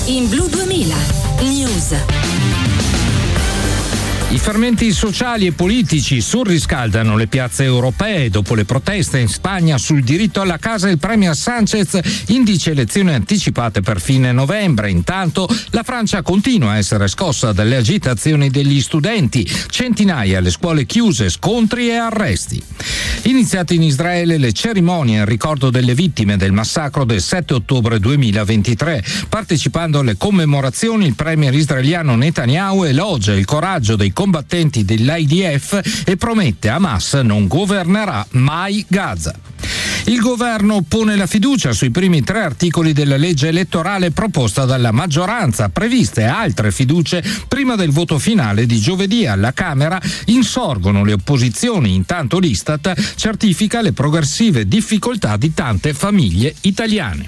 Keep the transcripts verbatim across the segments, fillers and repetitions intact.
in Blu duemila News. I fermenti sociali e politici surriscaldano le piazze europee. Dopo le proteste in Spagna sul diritto alla casa, il premier Sánchez indice elezioni anticipate per fine novembre. Intanto la Francia continua a essere scossa dalle agitazioni degli studenti. Centinaia alle scuole chiuse, scontri e arresti. Iniziate in Israele le cerimonie in ricordo delle vittime del massacro del sette ottobre duemilaventitré. Partecipando alle commemorazioni, il premier israeliano Netanyahu elogia il coraggio dei combattenti dell'I D F e promette Hamas non governerà mai Gaza. Il governo pone la fiducia sui primi tre articoli della legge elettorale proposta dalla maggioranza, previste altre fiducie prima del voto finale di giovedì. Alla Camera insorgono le opposizioni, intanto l'Istat certifica le progressive difficoltà di tante famiglie italiane.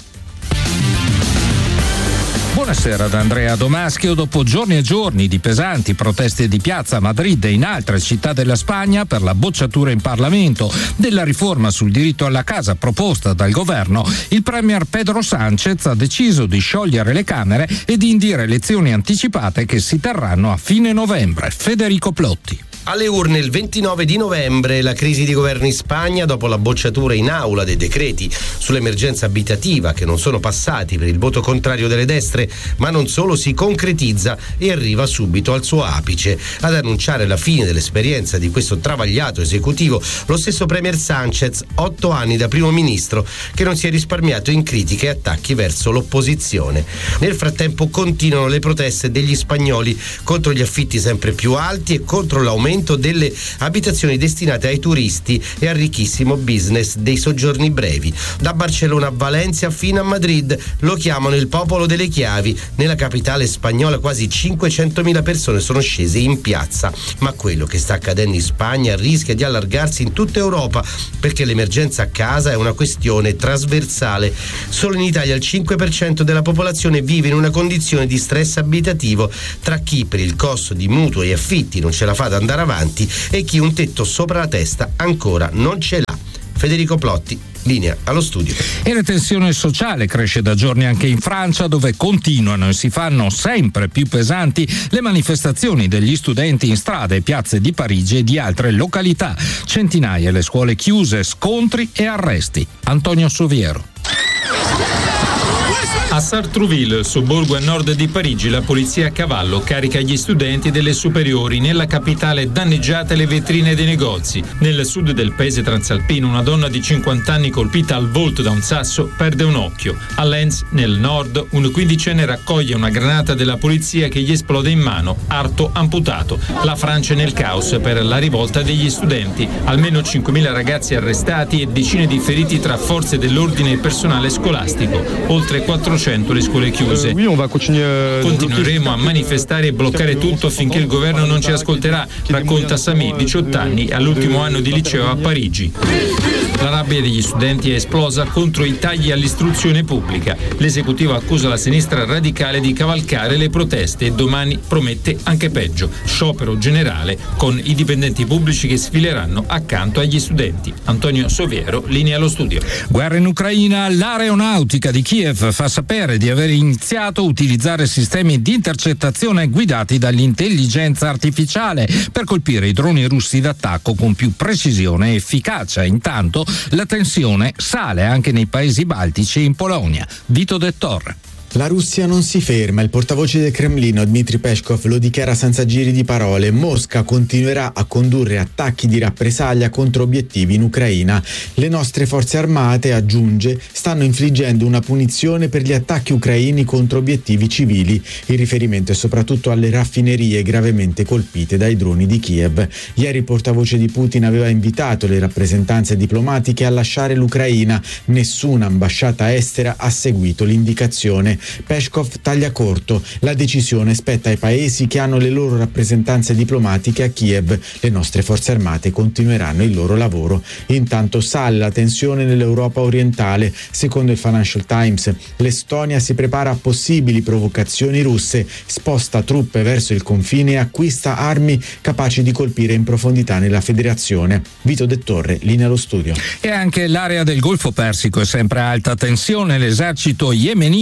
Buonasera da Andrea Domaschio. Dopo giorni e giorni di pesanti proteste di piazza a Madrid e in altre città della Spagna per la bocciatura in Parlamento della riforma sul diritto alla casa proposta dal governo, il premier Pedro Sánchez ha deciso di sciogliere le Camere e di indire elezioni anticipate che si terranno a fine novembre. Federico Plotti. Alle urne il ventinove di novembre la crisi di governo in Spagna dopo la bocciatura in aula dei decreti sull'emergenza abitativa che non sono passati per il voto contrario delle destre, ma non solo, si concretizza e arriva subito al suo apice. Ad annunciare la fine dell'esperienza di questo travagliato esecutivo, lo stesso premier Sánchez, otto anni da primo ministro, che non si è risparmiato in critiche e attacchi verso l'opposizione. Nel frattempo continuano le proteste degli spagnoli contro gli affitti sempre più alti e contro l'aumento delle abitazioni destinate ai turisti e al ricchissimo business dei soggiorni brevi. Da Barcellona a Valencia fino a Madrid lo chiamano il popolo delle chiavi. Nella capitale spagnola quasi cinquecentomila persone sono scese in piazza, ma quello che sta accadendo in Spagna rischia di allargarsi in tutta Europa, perché l'emergenza a casa è una questione trasversale. Solo in Italia il cinque per cento della popolazione vive in una condizione di stress abitativo, tra chi per il costo di mutuo e affitti non ce la fa ad andare avanti e chi un tetto sopra la testa ancora non ce l'ha. Federico Plotti, linea allo studio. E la tensione sociale cresce da giorni anche in Francia, dove continuano e si fanno sempre più pesanti le manifestazioni degli studenti in strade e piazze di Parigi e di altre località. Centinaia le scuole chiuse, scontri e arresti. Antonio Soviero. A Sartrouville, sobborgo a nord di Parigi, la polizia a cavallo carica gli studenti delle superiori. Nella capitale danneggiate le vetrine dei negozi. Nel sud del paese transalpino una donna di cinquanta anni colpita al volto da un sasso perde un occhio. A Lens, nel nord, un quindicenne raccoglie una granata della polizia che gli esplode in mano, arto amputato. La Francia è nel caos per la rivolta degli studenti. Almeno cinquemila ragazzi arrestati e decine di feriti tra forze dell'ordine e personale scolastico. Oltre quattrocento le scuole chiuse. Continueremo a manifestare e bloccare tutto finché il governo non ci ascolterà, racconta Sami, diciotto anni, all'ultimo anno di liceo a Parigi. La rabbia degli studenti è esplosa contro i tagli all'istruzione pubblica. L'esecutivo accusa la sinistra radicale di cavalcare le proteste e domani promette anche peggio: sciopero generale con i dipendenti pubblici che sfileranno accanto agli studenti. Antonio Soviero, linea allo studio. Guerra in Ucraina, l'aeronautica di Kiev fa sapere di aver iniziato a utilizzare sistemi di intercettazione guidati dall'intelligenza artificiale per colpire i droni russi d'attacco con più precisione e efficacia. Intanto la tensione sale anche nei paesi baltici e in Polonia. Vito De Torre. La Russia non si ferma, il portavoce del Cremlino Dmitry Peskov lo dichiara senza giri di parole. Mosca continuerà a condurre attacchi di rappresaglia contro obiettivi in Ucraina. Le nostre forze armate, aggiunge, stanno infliggendo una punizione per gli attacchi ucraini contro obiettivi civili. Il riferimento è soprattutto alle raffinerie gravemente colpite dai droni di Kiev. Ieri il portavoce di Putin aveva invitato le rappresentanze diplomatiche a lasciare l'Ucraina. Nessuna ambasciata estera ha seguito l'indicazione. Peskov taglia corto: la decisione spetta ai paesi che hanno le loro rappresentanze diplomatiche a Kiev. Le nostre forze armate continueranno il loro lavoro. Intanto sale la tensione nell'Europa orientale. Secondo il Financial Times, l'Estonia si prepara a possibili provocazioni russe, sposta truppe verso il confine e acquista armi capaci di colpire in profondità nella federazione. Vito De Torre, linea allo studio. E anche l'area del Golfo Persico è sempre a alta tensione. L'esercito yemenita ha annunciato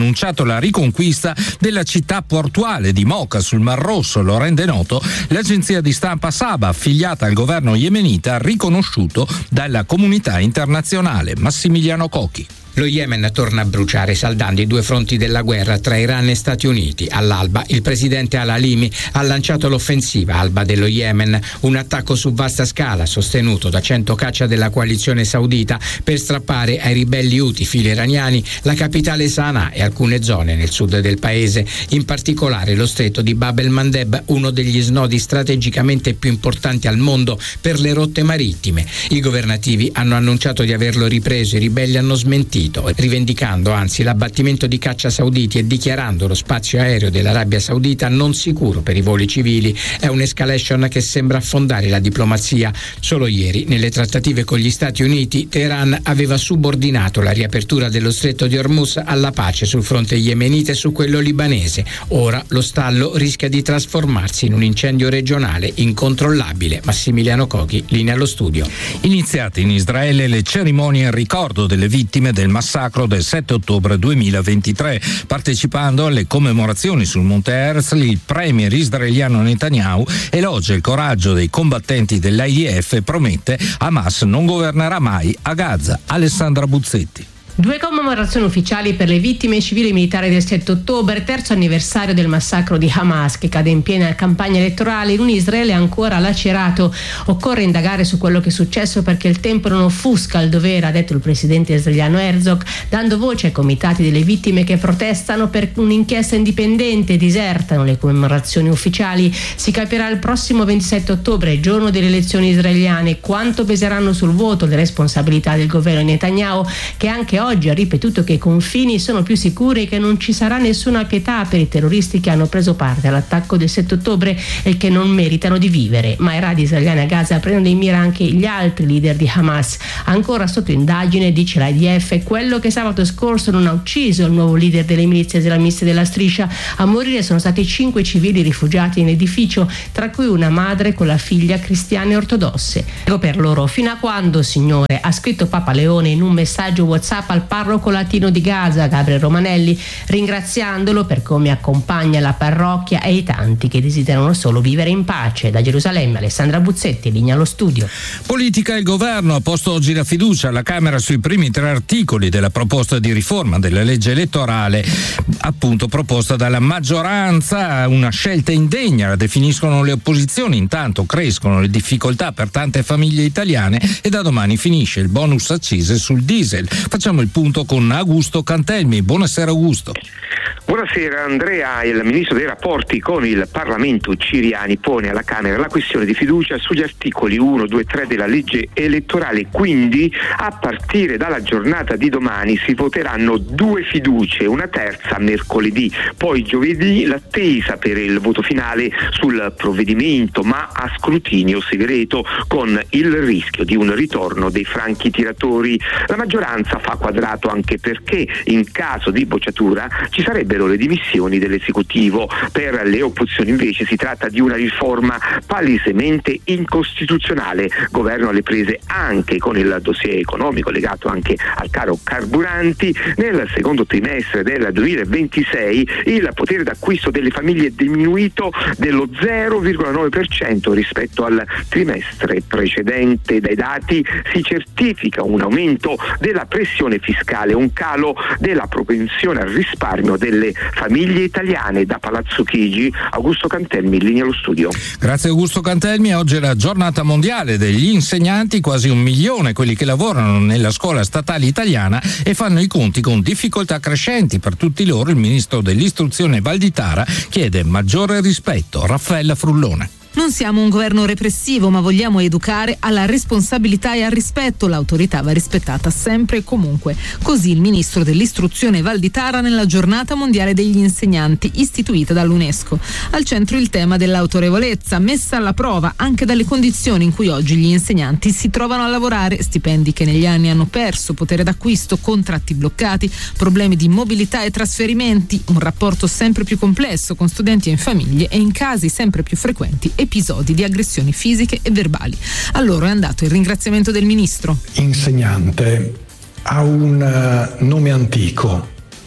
annunciato la riconquista della città portuale di Mocha sul Mar Rosso. Lo rende noto l'agenzia di stampa Saba, affiliata al governo yemenita, riconosciuto dalla comunità internazionale. Massimiliano Cocchi. Lo Yemen torna a bruciare, saldando i due fronti della guerra tra Iran e Stati Uniti. All'alba il presidente Al-Alimi ha lanciato l'offensiva Alba dello Yemen, un attacco su vasta scala sostenuto da cento caccia della coalizione saudita per strappare ai ribelli Houthi fili iraniani la capitale Sana'a e alcune zone nel sud del paese, in particolare lo stretto di Bab el-Mandeb, uno degli snodi strategicamente più importanti al mondo per le rotte marittime. I governativi hanno annunciato di averlo ripreso, i ribelli hanno smentito, rivendicando anzi l'abbattimento di caccia sauditi e dichiarando lo spazio aereo dell'Arabia Saudita non sicuro per i voli civili. È un'escalation che sembra affondare la diplomazia. Solo ieri, nelle trattative con gli Stati Uniti, Teheran aveva subordinato la riapertura dello stretto di Hormuz alla pace sul fronte yemenita e su quello libanese. Ora lo stallo rischia di trasformarsi in un incendio regionale incontrollabile. Massimiliano Coghi, linea allo studio. Iniziate in Israele le cerimonie in ricordo delle vittime del massacro del sette ottobre duemilaventitré. Partecipando alle commemorazioni sul Monte Herzl, il premier israeliano Netanyahu elogia il coraggio dei combattenti dell'I D F e promette Hamas non governerà mai a Gaza. Alessandra Buzzetti. Due commemorazioni ufficiali per le vittime civili e militari del sette ottobre, terzo anniversario del massacro di Hamas, che cade in piena campagna elettorale in un Israele ancora lacerato. Occorre indagare su quello che è successo perché il tempo non offusca il dovere, ha detto il presidente israeliano Herzog, dando voce ai comitati delle vittime che protestano per un'inchiesta indipendente. Disertano le commemorazioni ufficiali. Si capirà il prossimo ventisette ottobre, giorno delle elezioni israeliane, quanto peseranno sul voto le responsabilità del governo di Netanyahu, che anche oggi ha ripetuto che i confini sono più sicuri e che non ci sarà nessuna pietà per i terroristi che hanno preso parte all'attacco del sette ottobre e che non meritano di vivere. Ma i raid israeliani a Gaza prendono in mira anche gli altri leader di Hamas. Ancora sotto indagine, dice l'I D F, quello che sabato scorso non ha ucciso il nuovo leader delle milizie islamiste della striscia. A morire sono stati cinque civili rifugiati in edificio, tra cui una madre con la figlia cristiane ortodosse. Ecco per loro, fino a quando, Signore, ha scritto Papa Leone in un messaggio WhatsApp al parroco latino di Gaza, Gabriele Romanelli, ringraziandolo per come accompagna la parrocchia e i tanti che desiderano solo vivere in pace. Da Gerusalemme, Alessandra Buzzetti, linea allo studio. Politica. Il governo ha posto oggi la fiducia alla Camera sui primi tre articoli della proposta di riforma della legge elettorale, appunto proposta dalla maggioranza. Una scelta indegna, la definiscono le opposizioni. Intanto crescono le difficoltà per tante famiglie italiane e da domani finisce il bonus accise sul diesel. Facciamo il punto con Augusto Cantelmi. Buonasera Augusto. Buonasera Andrea. Il ministro dei rapporti con il Parlamento Ciriani pone alla Camera la questione di fiducia sugli articoli uno, due e tre della legge elettorale. Quindi a partire dalla giornata di domani si voteranno due fiducie, una terza mercoledì, poi giovedì l'attesa per il voto finale sul provvedimento, ma a scrutinio segreto, con il rischio di un ritorno dei franchi tiratori. La maggioranza fa quadrato anche perché in caso di bocciatura ci sarebbero le dimissioni dell'esecutivo. Per le opposizioni invece si tratta di una riforma palesemente incostituzionale. Governo alle prese anche con il dossier economico legato anche al caro carburanti. Nel secondo trimestre del duemilaventisei il potere d'acquisto delle famiglie è diminuito dello zero virgola nove per cento rispetto al trimestre precedente. Dai dati si certifica un aumento della pressione fiscale, un calo della propensione al risparmio delle famiglie italiane. Da Palazzo Chigi, Augusto Cantelmi, in linea allo studio. Grazie Augusto Cantelmi. Oggi è la giornata mondiale degli insegnanti, quasi un milione quelli che lavorano nella scuola statale italiana e fanno i conti con difficoltà crescenti. Per tutti loro il ministro dell'istruzione Valditara chiede maggiore rispetto. Raffaella Frullone. Non siamo un governo repressivo, ma vogliamo educare alla responsabilità e al rispetto. L'autorità va rispettata sempre e comunque. Così il ministro dell'istruzione Valditara nella giornata mondiale degli insegnanti istituita dall'UNESCO. Al centro il tema dell'autorevolezza, messa alla prova anche dalle condizioni in cui oggi gli insegnanti si trovano a lavorare, stipendi che negli anni hanno perso potere d'acquisto, contratti bloccati, problemi di mobilità e trasferimenti, un rapporto sempre più complesso con studenti e famiglie e in casi sempre più frequenti episodi di aggressioni fisiche e verbali. A loro è andato il ringraziamento del ministro. Insegnante ha un nome antico,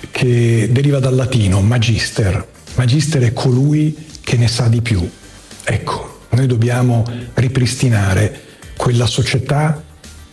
che deriva dal latino magister. Magister è colui che ne sa di più. Ecco, noi dobbiamo ripristinare quella società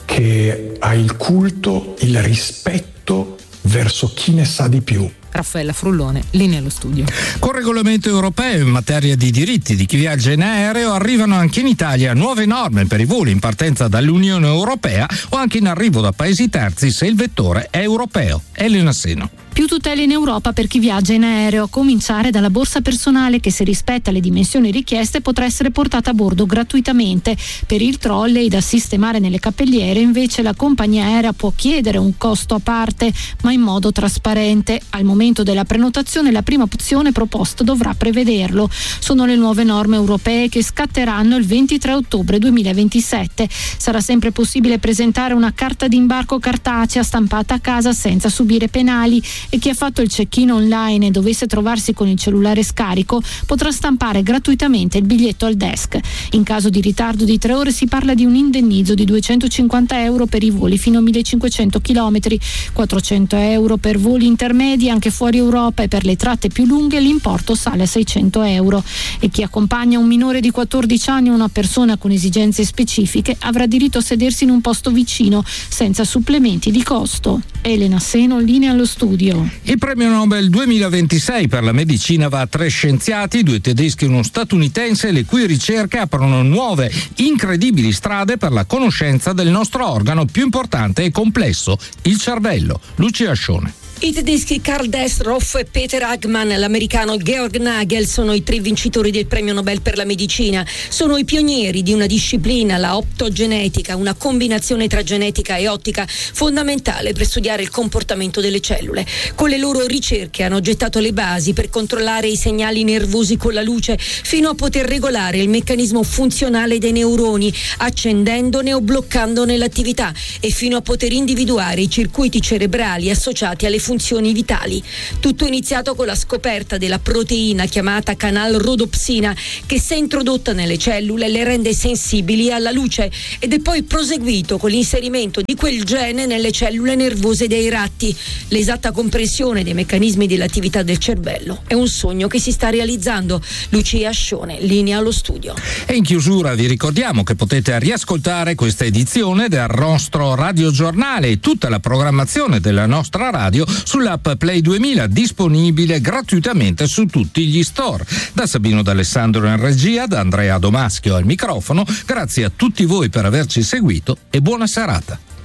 che ha il culto, il rispetto verso chi ne sa di più. Raffaella Frullone, linea allo studio. Con regolamento europeo in materia di diritti di chi viaggia in aereo arrivano anche in Italia nuove norme per i voli in partenza dall'Unione Europea o anche in arrivo da paesi terzi se il vettore è europeo. Elena Seno. Più tutele in Europa per chi viaggia in aereo, a cominciare dalla borsa personale che, se rispetta le dimensioni richieste, potrà essere portata a bordo gratuitamente. Per il trolley da sistemare nelle cappelliere invece la compagnia aerea può chiedere un costo a parte, ma in modo trasparente. Al momento della prenotazione la prima opzione proposta dovrà prevederlo. Sono le nuove norme europee che scatteranno il ventitré ottobre duemilaventisette. Sarà sempre possibile presentare una carta d'imbarco cartacea stampata a casa senza subire penali, e chi ha fatto il check-in online e dovesse trovarsi con il cellulare scarico potrà stampare gratuitamente il biglietto al desk. In caso di ritardo di tre ore si parla di un indennizzo di duecentocinquanta euro per i voli fino a millecinquecento chilometri, quattrocento euro per voli intermedi anche fuori Europa, e per le tratte più lunghe l'importo sale a seicento euro. E chi accompagna un minore di quattordici anni o una persona con esigenze specifiche avrà diritto a sedersi in un posto vicino senza supplementi di costo. Elena Seno, linea allo studio. Il premio Nobel duemilaventisei per la medicina va a tre scienziati, due tedeschi e uno statunitense, le cui ricerche aprono nuove, incredibili strade per la conoscenza del nostro organo più importante e complesso, il cervello. Lucia Ascione. I tedeschi Karl Destroff e Peter Hagmann, l'americano Georg Nagel, sono i tre vincitori del premio Nobel per la medicina. Sono i pionieri di una disciplina, la optogenetica, una combinazione tra genetica e ottica fondamentale per studiare il comportamento delle cellule. Con le loro ricerche hanno gettato le basi per controllare i segnali nervosi con la luce, fino a poter regolare il meccanismo funzionale dei neuroni, accendendone o bloccandone l'attività, e fino a poter individuare i circuiti cerebrali associati alle funzioni vitali. Tutto è iniziato con la scoperta della proteina chiamata canalrodopsina, che, se introdotta nelle cellule, le rende sensibili alla luce, ed è poi proseguito con l'inserimento di quel gene nelle cellule nervose dei ratti. L'esatta comprensione dei meccanismi dell'attività del cervello è un sogno che si sta realizzando. Lucia Ascione, linea allo studio. E in chiusura vi ricordiamo che potete riascoltare questa edizione del nostro radiogiornale e tutta la programmazione della nostra radio sull'app Play duemila, disponibile gratuitamente su tutti gli store. Da Sabino D'Alessandro in regia, da Andrea Domaschio al microfono, grazie a tutti voi per averci seguito e buona serata.